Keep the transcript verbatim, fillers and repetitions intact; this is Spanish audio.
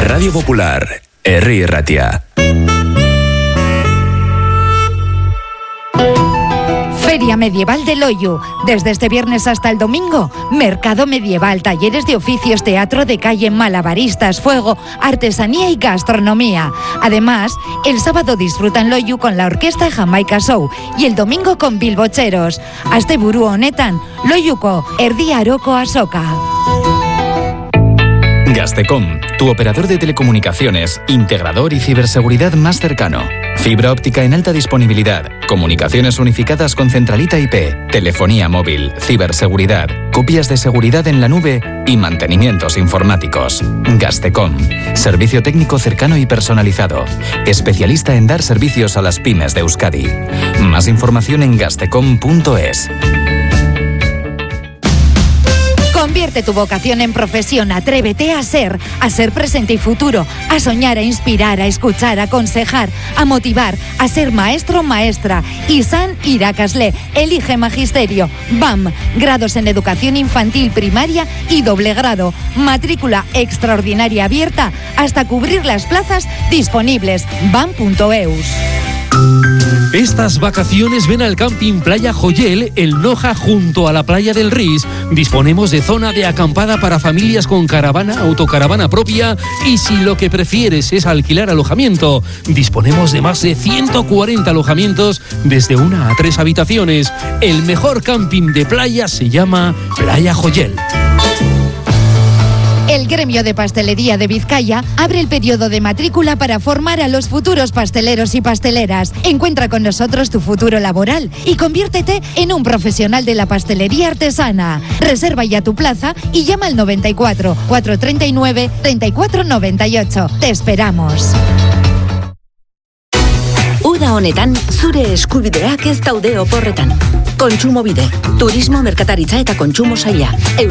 Radio Popular, Herri Ratia. Feria Medieval de Loiu. Desde este viernes hasta el domingo, mercado medieval, talleres de oficios, teatro de calle, malabaristas, fuego, artesanía y gastronomía. Además, el sábado disfrutan Loiu con la orquesta Jamaica Show y el domingo con bilbocheros. Asteburu honetan, Loiuko, erdi aroko azoka. Gaztecom, tu operador de telecomunicaciones, integrador y ciberseguridad más cercano. Fibra óptica en alta disponibilidad, comunicaciones unificadas con centralita I P, telefonía móvil, ciberseguridad, copias de seguridad en la nube y mantenimientos informáticos. Gaztecom, servicio técnico cercano y personalizado, especialista en dar servicios a las pymes de Euskadi. Más información en gaztecom punto es. Convierte tu vocación en profesión, atrévete a ser, a ser presente y futuro, a soñar, a inspirar, a escuchar, a aconsejar, a motivar, a ser maestro o maestra. Izan irakasle, elige magisterio. B A M, grados en educación infantil, primaria y doble grado. Matrícula extraordinaria abierta hasta cubrir las plazas disponibles. bam punto eus. Estas vacaciones ven al Camping Playa Joyel, el Noja, junto a la playa del Ris. Disponemos de zona de acampada para familias con caravana, autocaravana propia y si lo que prefieres es alquilar alojamiento, disponemos de más de ciento cuarenta alojamientos desde una a tres habitaciones. El mejor camping de playa se llama Playa Joyel. El Gremio de Pastelería de Vizcaya abre el periodo de matrícula para formar a los futuros pasteleros y pasteleras. Encuentra con nosotros tu futuro laboral y conviértete en un profesional de la pastelería artesana. Reserva ya tu plaza y llama al noventa y cuatro, cuatrocientos treinta y nueve, treinta y cuatro noventa y ocho. Te esperamos. Uda honetan, zure eskubideak ez daude oporretan. Kontsumobide, turismo, merkataritza eta kontsumo saila.